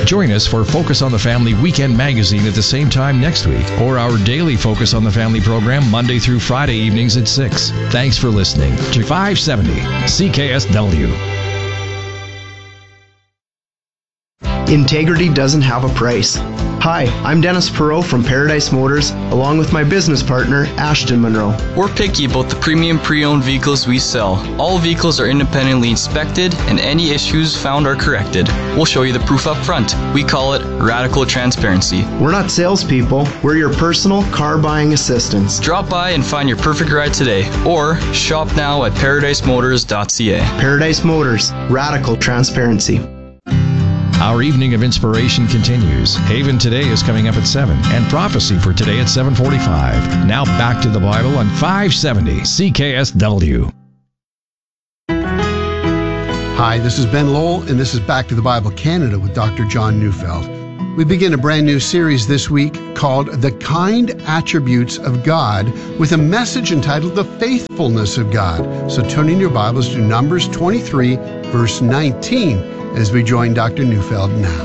Join us for Focus on the Family Weekend Magazine at the same time next week, or our daily Focus on the Family program Monday through Friday evenings at 6. Thanks for listening to 570 CKSW. Integrity doesn't have a price. Hi, I'm Dennis Perot from Paradise Motors, along with my business partner, Ashton Monroe. We're picky about the premium pre-owned vehicles we sell. All vehicles are independently inspected, and any issues found are corrected. We'll show you the proof up front. We call it radical transparency. We're not salespeople. We're your personal car buying assistants. Drop by and find your perfect ride today, or shop now at ParadiseMotors.ca. Paradise Motors, radical transparency. Our evening of inspiration continues. Haven Today is coming up at 7, and Prophecy for today at 7:45. Now back to the Bible on 570 CKSW. Hi, this is Ben Lowell, and this is Back to the Bible Canada with Dr. John Neufeld. We begin a brand new series this week called The Kind Attributes of God, with a message entitled The Faithfulness of God. So turn in your Bibles to Numbers 23, verse 19, as we join Dr. Neufeld now.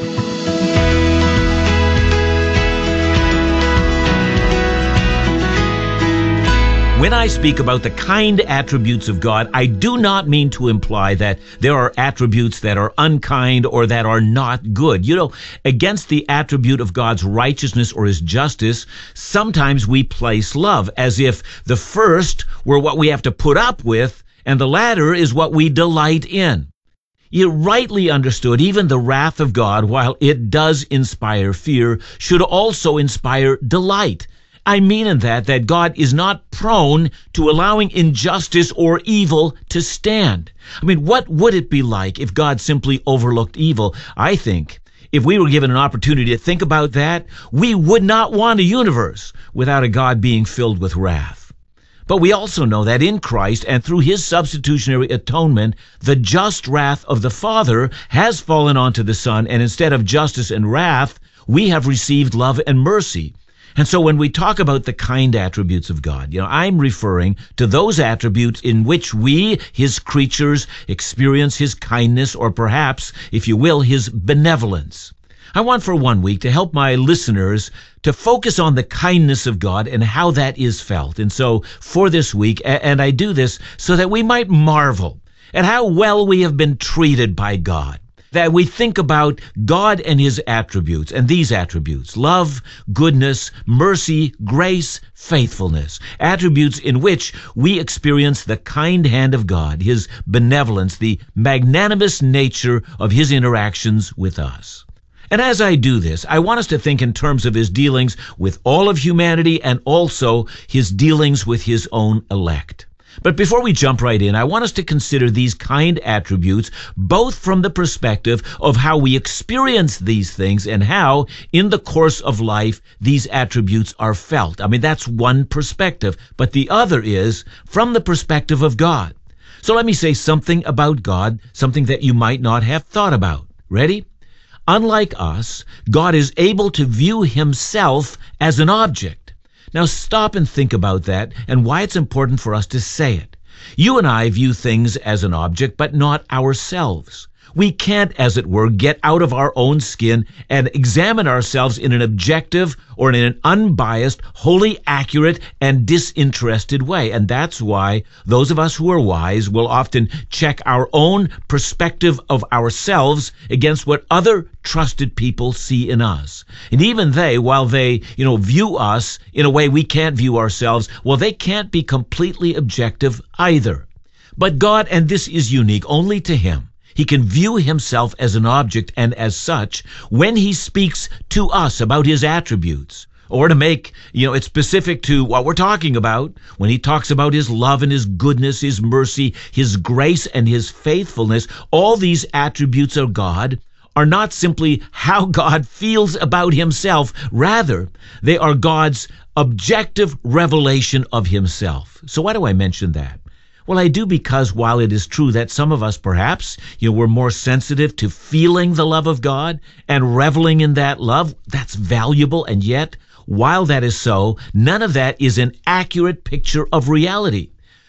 When I speak about the kind attributes of God, I do not mean to imply that there are attributes that are unkind or that are not good. You know, against the attribute of God's righteousness or his justice, sometimes we place love, as if the first were what we have to put up with and the latter is what we delight in. You rightly understood, even the wrath of God, while it does inspire fear, should also inspire delight. I mean in that God is not prone to allowing injustice or evil to stand. I mean, what would it be like if God simply overlooked evil? I think if we were given an opportunity to think about that, we would not want a universe without a God being filled with wrath. But we also know that in Christ and through his substitutionary atonement, the just wrath of the Father has fallen onto the Son, and instead of justice and wrath, we have received love and mercy. And so when we talk about the kind attributes of God, I'm referring to those attributes in which we, his creatures, experience his kindness, or perhaps, if you will, his benevolence. I want for 1 week to help my listeners to focus on the kindness of God and how that is felt. And so for this week, and I do this so that we might marvel at how well we have been treated by God. That we think about God and his attributes, and these attributes: love, goodness, mercy, grace, faithfulness. Attributes in which we experience the kind hand of God, his benevolence, the magnanimous nature of his interactions with us. And as I do this, I want us to think in terms of his dealings with all of humanity and also his dealings with his own elect. But before we jump right in, I want us to consider these kind attributes both from the perspective of how we experience these things and how, in the course of life, these attributes are felt. I mean, that's one perspective, but the other is from the perspective of God. So let me say something about God, something that you might not have thought about. Ready? Unlike us, God is able to view himself as an object. Now stop and think about that and why it's important for us to say it. You and I view things as an object, but not ourselves. We can't, as it were, get out of our own skin and examine ourselves in an objective or in an unbiased, wholly accurate, and disinterested way. And that's why those of us who are wise will often check our own perspective of ourselves against what other trusted people see in us. And even they, while they, view us in a way we can't view ourselves, well, they can't be completely objective either. But God, and this is unique only to him, he can view himself as an object, and as such, when he speaks to us about his attributes, or to make, it specific to what we're talking about, when he talks about his love and his goodness, his mercy, his grace, and his faithfulness, all these attributes of God are not simply how God feels about himself. Rather, they are God's objective revelation of himself. So why do I mention that? Well, I do because while it is true that some of us perhaps, we're more sensitive to feeling the love of God and reveling in that love, that's valuable. And yet, while that is so, none of that is an accurate picture of reality.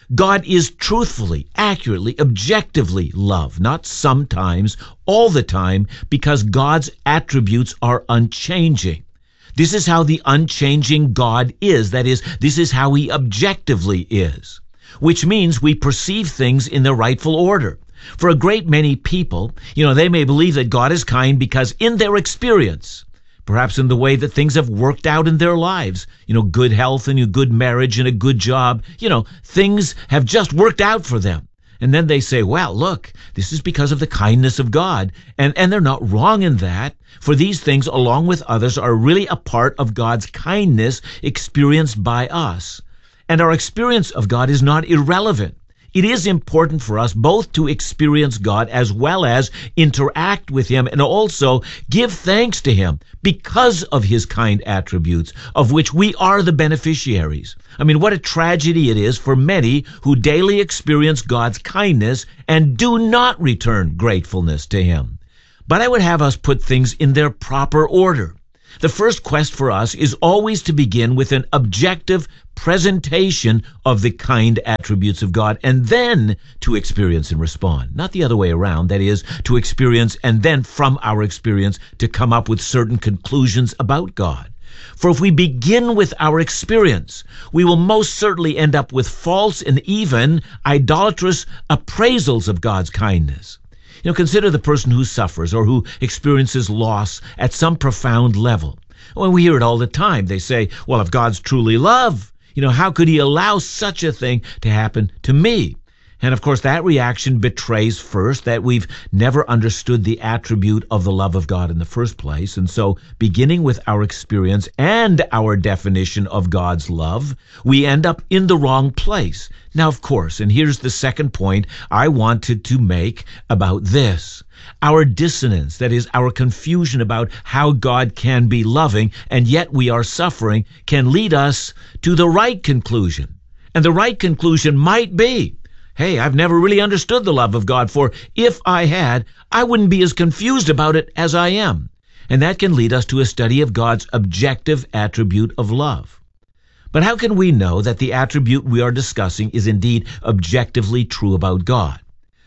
God is truthfully, accurately, objectively love, not sometimes, all the time, because God's attributes are unchanging. This is how the unchanging God is. That is, this is how he objectively is, which means we perceive things in their rightful order. For a great many people, they may believe that God is kind because in their experience, perhaps in the way that things have worked out in their lives, good health and a good marriage and a good job, things have just worked out for them. And then they say, well, look, this is because of the kindness of God. And they're not wrong in that, for these things, along with others, are really a part of God's kindness experienced by us. And our experience of God is not irrelevant. It is important for us both to experience God as well as interact with him and also give thanks to him because of his kind attributes, of which we are the beneficiaries. I mean, what a tragedy it is for many who daily experience God's kindness and do not return gratefulness to him. But I would have us put things in their proper order. The first quest for us is always to begin with an objective presentation of the kind attributes of God and then to experience and respond. Not the other way around, that is, to experience and then from our experience to come up with certain conclusions about God. For if we begin with our experience, we will most certainly end up with false and even idolatrous appraisals of God's kindness. Consider the person who suffers or who experiences loss at some profound level. Well, we hear it all the time. They say, well, if God's truly love, how could he allow such a thing to happen to me? And of course, that reaction betrays first that we've never understood the attribute of the love of God in the first place. And so, beginning with our experience and our definition of God's love, we end up in the wrong place. Now, of course, and here's the second point I wanted to make about this. Our dissonance, that is, our confusion about how God can be loving and yet we are suffering, can lead us to the right conclusion. And the right conclusion might be, hey, I've never really understood the love of God, for if I had, I wouldn't be as confused about it as I am. And that can lead us to a study of God's objective attribute of love. But how can we know that the attribute we are discussing is indeed objectively true about God?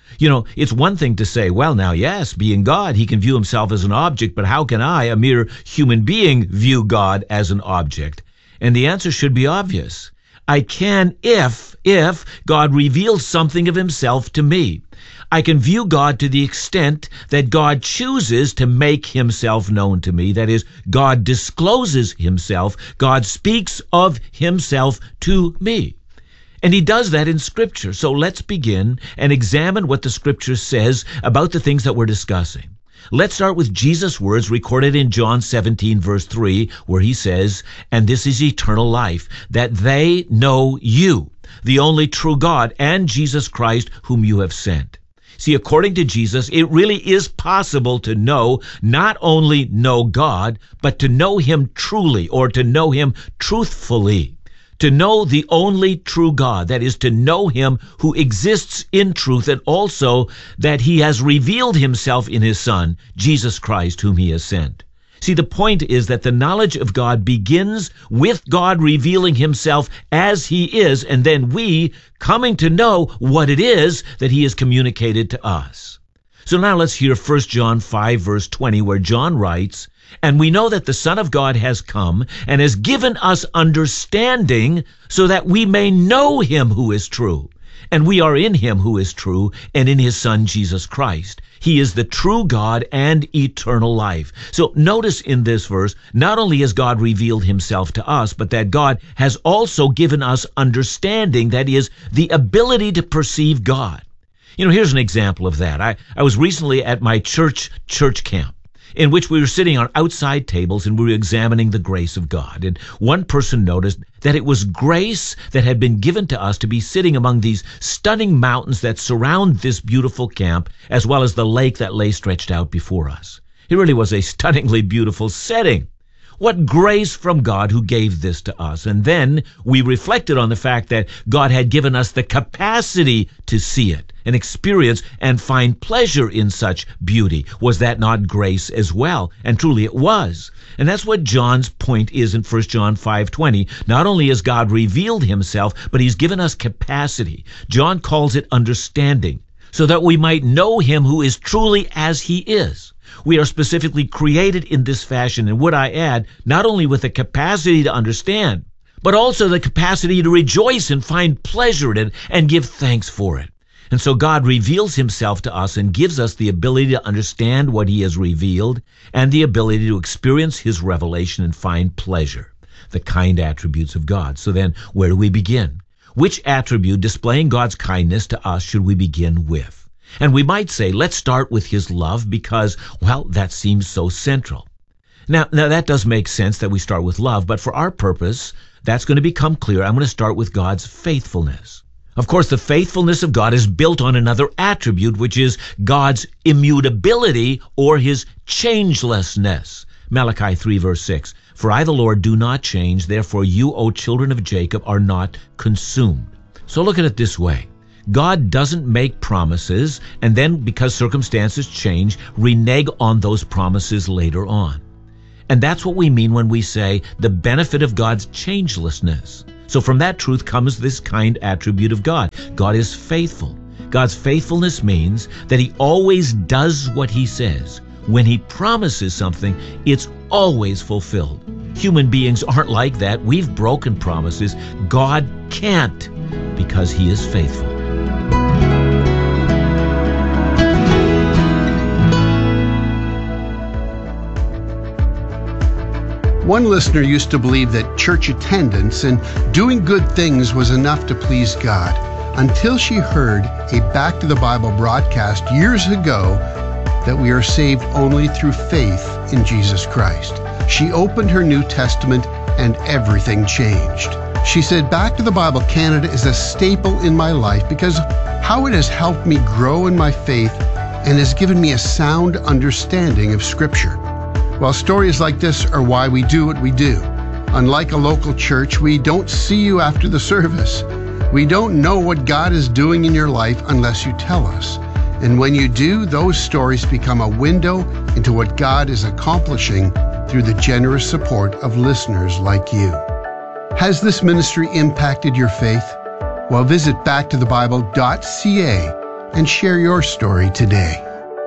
It's one thing to say, well, now, yes, being God, he can view himself as an object, but how can I, a mere human being, view God as an object? And the answer should be obvious. I can if God reveals something of himself to me. I can view God to the extent that God chooses to make himself known to me. That is, God discloses himself. God speaks of himself to me. And he does that in Scripture. So let's begin and examine what the Scripture says about the things that we're discussing. Let's start with Jesus' words recorded in John 17, verse 3, where he says, "And this is eternal life, that they know you, the only true God, and Jesus Christ, whom you have sent." See, according to Jesus, it really is possible to not only know God, but to know him truly, or to know him truthfully. To know the only true God, that is, to know him who exists in truth, and also that he has revealed himself in his Son, Jesus Christ, whom he has sent. See, the point is that the knowledge of God begins with God revealing himself as he is, and then we coming to know what it is that he has communicated to us. So now let's hear 1 John 5, verse 20, where John writes, "And we know that the Son of God has come and has given us understanding so that we may know him who is true. And we are in him who is true and in his Son, Jesus Christ. He is the true God and eternal life." So notice in this verse, not only has God revealed himself to us, but that God has also given us understanding, that is, the ability to perceive God. Here's an example of that. I was recently at my church camp, in which we were sitting on outside tables and we were examining the grace of God. And one person noticed that it was grace that had been given to us to be sitting among these stunning mountains that surround this beautiful camp, as well as the lake that lay stretched out before us. It really was a stunningly beautiful setting. What grace from God who gave this to us. And then we reflected on the fact that God had given us the capacity to see it. and experience and find pleasure in such beauty. Was that not grace as well? And truly it was. And that's what John's point is in 1 John 5:20. Not only has God revealed himself, but he's given us capacity. John calls it understanding, so that we might know him who is truly as he is. We are specifically created in this fashion, and would I add, not only with the capacity to understand, but also the capacity to rejoice and find pleasure in it and give thanks for it. And so God reveals himself to us and gives us the ability to understand what he has revealed and the ability to experience his revelation and find pleasure, the kind attributes of God. So then, where do we begin? Which attribute displaying God's kindness to us should we begin with? And we might say, let's start with his love because, well, that seems so central. Now that does make sense that we start with love, but for our purpose, that's going to become clear. I'm going to start with God's faithfulness. Of course, the faithfulness of God is built on another attribute, which is God's immutability or his changelessness. Malachi 3 verse 6. For I, the Lord, do not change. Therefore you, O children of Jacob, are not consumed. So look at it this way. God doesn't make promises and then, because circumstances change, renege on those promises later on. And that's what we mean when we say the benefit of God's changelessness. So from that truth comes this kind attribute of God. God is faithful. God's faithfulness means that he always does what he says. When he promises something, it's always fulfilled. Human beings aren't like that. We've broken promises. God can't, because he is faithful. One listener used to believe that church attendance and doing good things was enough to please God, until she heard a Back to the Bible broadcast years ago that we are saved only through faith in Jesus Christ. She opened her New Testament and everything changed. She said, Back to the Bible Canada is a staple in my life because how it has helped me grow in my faith and has given me a sound understanding of Scripture. Well, stories like this are why we do what we do. Unlike a local church, we don't see you after the service. We don't know what God is doing in your life unless you tell us. And when you do, those stories become a window into what God is accomplishing through the generous support of listeners like you. Has this ministry impacted your faith? Well, visit backtothebible.ca and share your story today.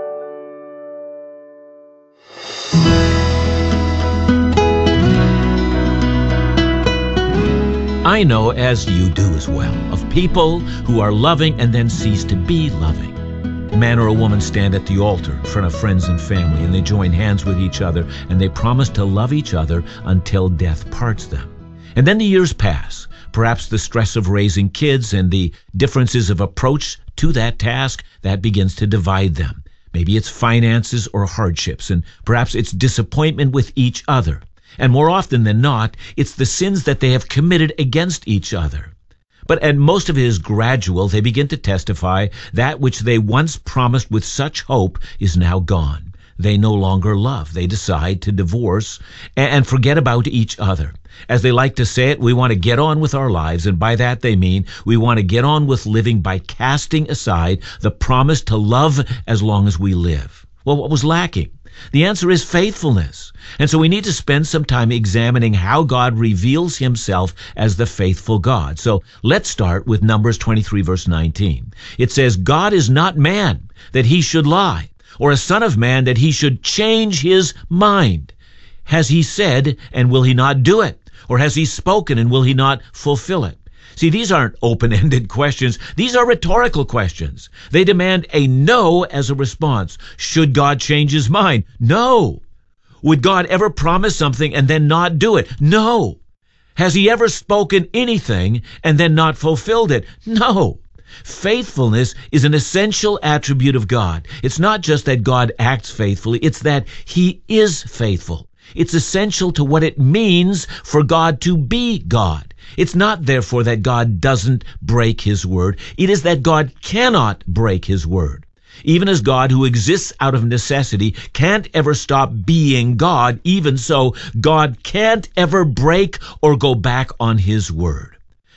I know, as you do as well, of people who are loving and then cease to be loving. A man or a woman stand at the altar in front of friends and family, and they join hands with each other, and they promise to love each other until death parts them. And then the years pass. Perhaps the stress of raising kids and the differences of approach to that task, that begins to divide them. Maybe it's finances or hardships, and perhaps it's disappointment with each other. And more often than not, it's the sins that they have committed against each other. And most of it is gradual. They begin to testify that which they once promised with such hope is now gone. They no longer love. They decide to divorce and forget about each other. As they like to say it, we want to get on with our lives, and by that they mean we want to get on with living by casting aside the promise to love as long as we live. Well, what was lacking? The answer is faithfulness. And so we need to spend some time examining how God reveals himself as the faithful God. So let's start with Numbers 23 verse 19. It says, God is not man that he should lie, or a son of man that he should change his mind. Has he said, and will he not do it? Or has he spoken, and will he not fulfill it? See, these aren't open-ended questions. These are rhetorical questions. They demand a no as a response. Should God change his mind? No. Would God ever promise something and then not do it? No. Has he ever spoken anything and then not fulfilled it? No. Faithfulness is an essential attribute of God. It's not just that God acts faithfully, it's that he is faithful. It's essential to what it means for God to be God. It's not, therefore, that God doesn't break his word. It is that God cannot break his word. Even as God, who exists out of necessity, can't ever stop being God, even so, God can't ever break or go back on his word.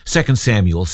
2 Samuel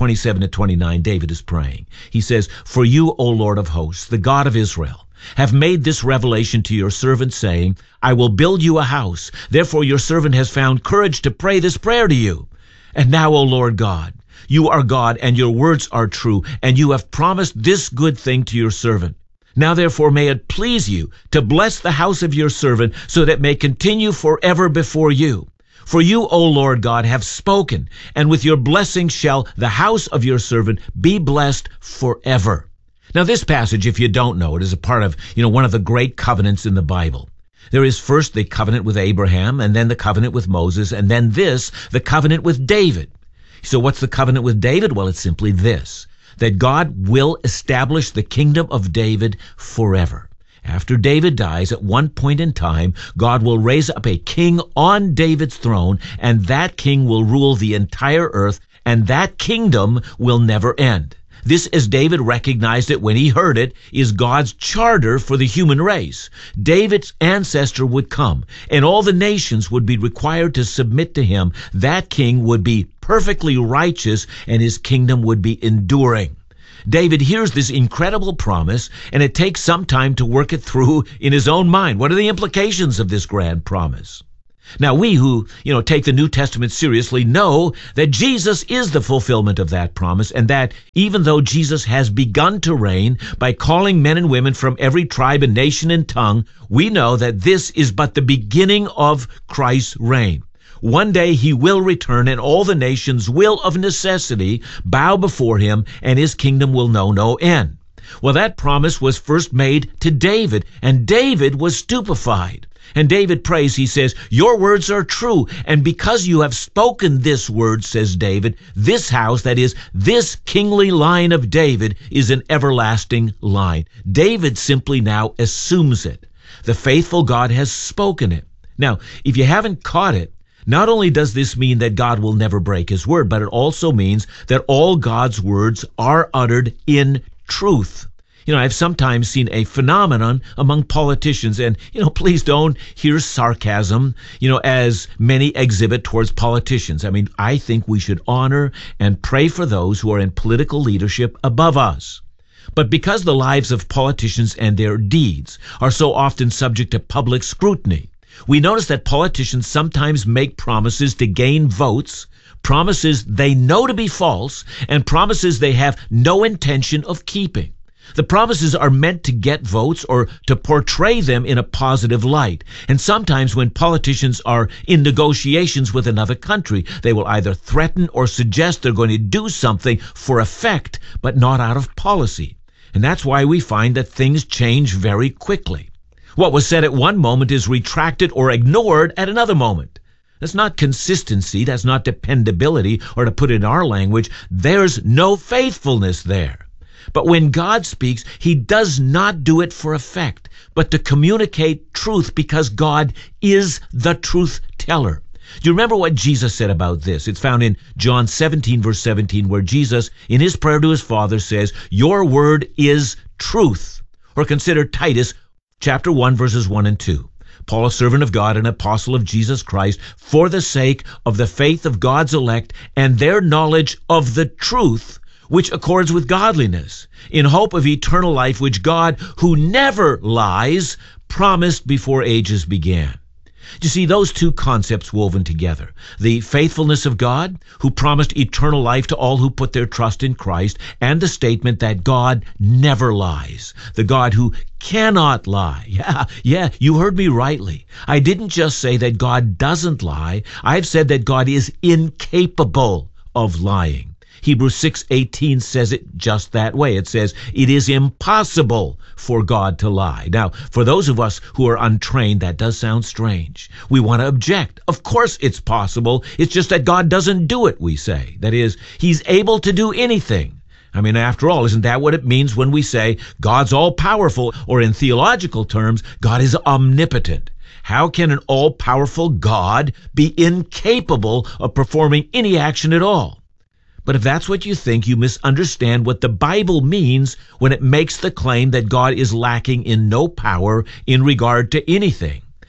7:27-29, David is praying. He says, "For you, O Lord of hosts, the God of Israel, have made this revelation to your servant, saying, I will build you a house. Therefore your servant has found courage to pray this prayer to you. And now, O Lord God, you are God, and your words are true, and you have promised this good thing to your servant. Now therefore may it please you to bless the house of your servant, so that it may continue forever before you. For you, O Lord God, have spoken, and with your blessing shall the house of your servant be blessed forever." Now this passage, if you don't know it, is a part of, one of the great covenants in the Bible. There is first the covenant with Abraham, and then the covenant with Moses, and then the covenant with David. So what's the covenant with David? Well, it's simply this, that God will establish the kingdom of David forever. After David dies, at one point in time, God will raise up a king on David's throne, and that king will rule the entire earth, and that kingdom will never end. This, as David recognized it when he heard it, is God's charter for the human race. David's ancestor would come, and all the nations would be required to submit to him. That king would be perfectly righteous, and his kingdom would be enduring. David hears this incredible promise, and it takes some time to work it through in his own mind. What are the implications of this grand promise? Now, we who, take the New Testament seriously know that Jesus is the fulfillment of that promise, and that even though Jesus has begun to reign by calling men and women from every tribe and nation and tongue, we know that this is but the beginning of Christ's reign. One day he will return, and all the nations will of necessity bow before him, and his kingdom will know no end. Well, that promise was first made to David, and David was stupefied. And David prays, he says, "Your words are true, and because you have spoken this word," says David, "this house," that is, this kingly line of David, "is an everlasting line." David simply now assumes it. The faithful God has spoken it. Now, if you haven't caught it, not only does this mean that God will never break his word, but it also means that all God's words are uttered in truth. I've sometimes seen a phenomenon among politicians, and, please don't hear sarcasm, as many exhibit towards politicians. I think we should honor and pray for those who are in political leadership above us. But because the lives of politicians and their deeds are so often subject to public scrutiny, we notice that politicians sometimes make promises to gain votes, promises they know to be false, and promises they have no intention of keeping. The promises are meant to get votes or to portray them in a positive light. And sometimes when politicians are in negotiations with another country, they will either threaten or suggest they're going to do something for effect, but not out of policy. And that's why we find that things change very quickly. What was said at one moment is retracted or ignored at another moment. That's not consistency, that's not dependability, or to put it in our language, there's no faithfulness there. But when God speaks, he does not do it for effect, but to communicate truth, because God is the truth teller. Do you remember what Jesus said about this? It's found in John 17, verse 17, where Jesus, in his prayer to his Father, says, "Your word is truth." Or consider Titus chapter 1, verses 1 and 2. Paul, a servant of God and apostle of Jesus Christ, for the sake of the faith of God's elect and their knowledge of the truth, which accords with godliness, in hope of eternal life, which God, who never lies, promised before ages began. You see, those two concepts woven together, the faithfulness of God, who promised eternal life to all who put their trust in Christ, and the statement that God never lies, the God who cannot lie. Yeah, you heard me rightly. I didn't just say that God doesn't lie. I've said that God is incapable of lying. Hebrews 6:18 says it just that way. It says, it is impossible for God to lie. Now, for those of us who are untrained, that does sound strange. We want to object. Of course it's possible. It's just that God doesn't do it, we say. That is, he's able to do anything. After all, isn't that what it means when we say God's all-powerful, or in theological terms, God is omnipotent? How can an all-powerful God be incapable of performing any action at all? But if that's what you think, you misunderstand what the Bible means when it makes the claim that God is lacking in no power in regard to anything.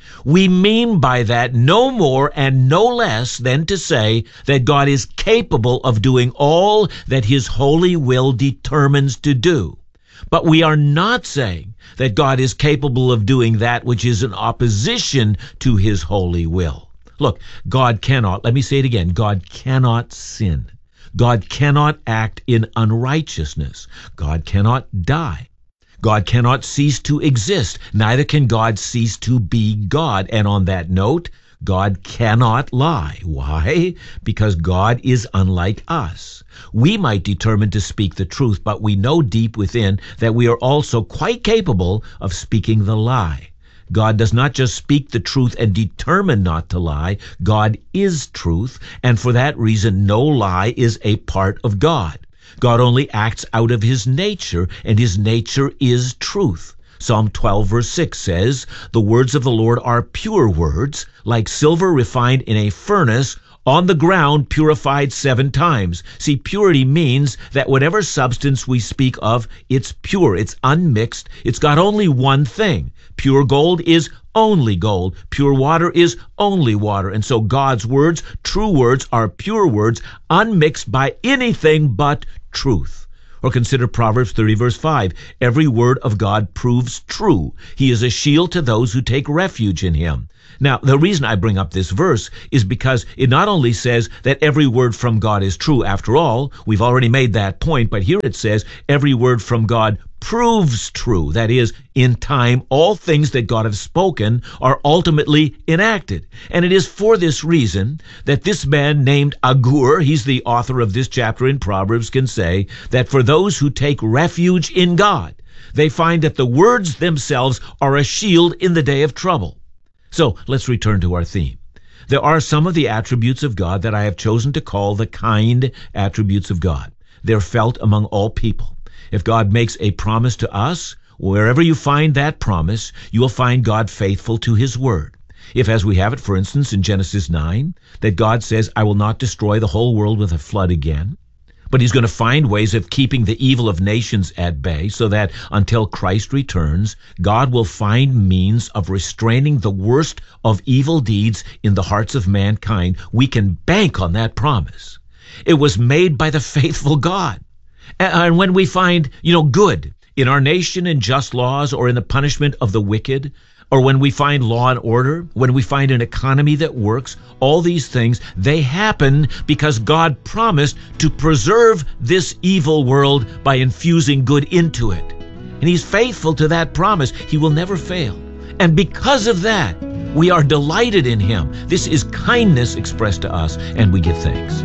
We mean by that no more and no less than to say that God is capable of doing all that his holy will determines to do. But we are not saying that God is capable of doing that which is in opposition to his holy will. Look, God cannot, let me say it again, God cannot sin. God cannot act in unrighteousness. God cannot die. God cannot cease to exist. Neither can God cease to be God. And on that note, God cannot lie. Why? Because God is unlike us. We might determine to speak the truth, but we know deep within that we are also quite capable of speaking the lie. God does not just speak the truth and determine not to lie. God is truth, and for that reason, no lie is a part of God. God only acts out of his nature, and his nature is truth. Psalm 12 verse 6 says, "The words of the Lord are pure words, like silver refined in a furnace, on the ground purified 7 times." See, purity means that whatever substance we speak of, it's pure, it's unmixed, it's got only one thing. Pure gold is only gold. Pure water is only water. And so God's words, true words, are pure words, unmixed by anything but truth. Or consider Proverbs 30 verse 5. Every word of God proves true. He is a shield to those who take refuge in him. Now, the reason I bring up this verse is because it not only says that every word from God is true. After all, we've already made that point, but here it says every word from God proves true. That is, in time, all things that God has spoken are ultimately enacted. And it is for this reason that this man named Agur, he's the author of this chapter in Proverbs, can say that for those who take refuge in God, they find that the words themselves are a shield in the day of trouble. So let's return to our theme. There are some of the attributes of God that I have chosen to call the kind attributes of God. They're felt among all people. If God makes a promise to us, wherever you find that promise, you will find God faithful to his word. If, as we have it, for instance, in Genesis 9, that God says, "I will not destroy the whole world with a flood again," but he's going to find ways of keeping the evil of nations at bay so that until Christ returns, God will find means of restraining the worst of evil deeds in the hearts of mankind. We can bank on that promise. It was made by the faithful God. And when we find, good in our nation in just laws or in the punishment of the wicked, or when we find law and order, when we find an economy that works, all these things, they happen because God promised to preserve this evil world by infusing good into it. And he's faithful to that promise. He will never fail. And because of that, we are delighted in him. This is kindness expressed to us, and we give thanks.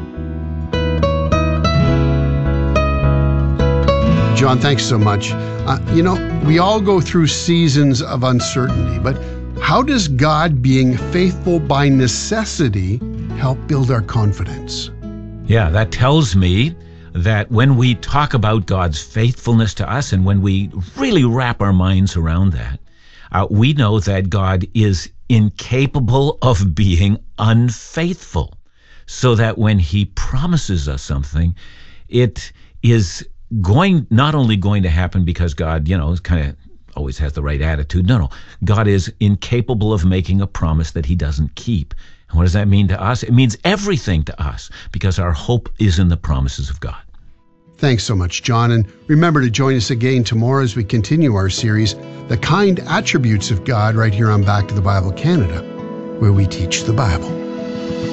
John, thanks so much. We all go through seasons of uncertainty, but how does God being faithful by necessity help build our confidence? Yeah, that tells me that when we talk about God's faithfulness to us and when we really wrap our minds around that, we know that God is incapable of being unfaithful. So that when he promises us something, it is not only going to happen because God, kind of always has the right attitude. No. God is incapable of making a promise that he doesn't keep. And what does that mean to us? It means everything to us because our hope is in the promises of God. Thanks so much, John. And remember to join us again tomorrow as we continue our series, The Kind Attributes of God, right here on Back to the Bible Canada, where we teach the Bible.